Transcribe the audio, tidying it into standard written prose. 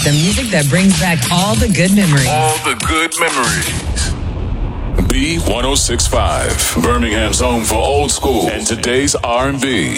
The music that brings back all the good memories. All the good memories. B1065, Birmingham's home for old school and today's R&B.